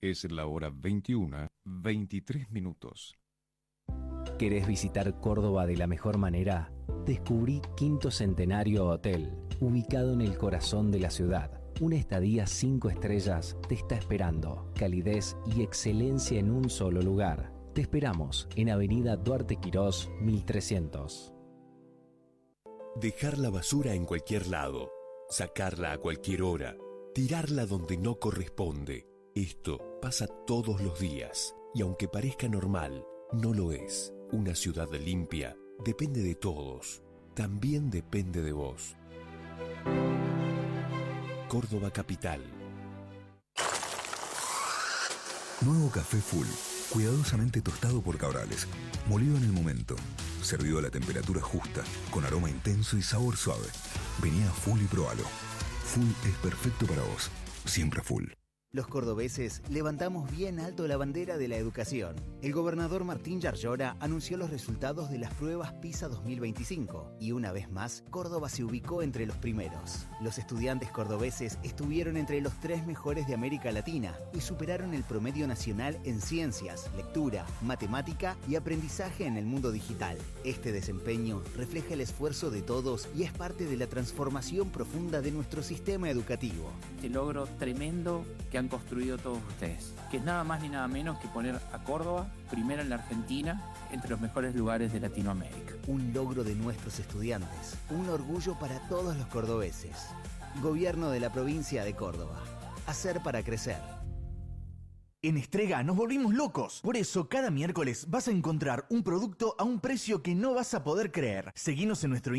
Es la hora 21:23. ¿Querés visitar Córdoba de la mejor manera? Descubrí Quinto Centenario Hotel, ubicado en el corazón de la ciudad. Una estadía 5 estrellas te está esperando. Calidez y excelencia en un solo lugar. Te esperamos en Avenida Duarte Quirós, 1300. Dejar la basura en cualquier lado, sacarla a cualquier hora, tirarla donde no corresponde. Esto pasa todos los días y aunque parezca normal, no lo es. Una ciudad limpia depende de todos, también depende de vos. Córdoba Capital. Nuevo café Full, cuidadosamente tostado por Cabrales, molido en el momento, servido a la temperatura justa, con aroma intenso y sabor suave. Vení a Full y probalo. Full es perfecto para vos, siempre Full. Los cordobeses levantamos bien alto la bandera de la educación. El gobernador Martín Yarlora anunció los resultados de las pruebas PISA 2025 y una vez más, Córdoba se ubicó entre los primeros. Los estudiantes cordobeses estuvieron entre los 3 mejores de América Latina y superaron el promedio nacional en ciencias, lectura, matemática y aprendizaje en el mundo digital. Este desempeño refleja el esfuerzo de todos y es parte de la transformación profunda de nuestro sistema educativo. Este logro tremendo que han construido todos ustedes, que es nada más ni nada menos que poner a Córdoba primero en la Argentina entre los mejores lugares de Latinoamérica. Un logro de nuestros estudiantes, un orgullo para todos los cordobeses. Gobierno de la provincia de Córdoba. Hacer para crecer. En Estrega nos volvimos locos. Por eso, cada miércoles vas a encontrar un producto a un precio que no vas a poder creer. Seguinos en nuestro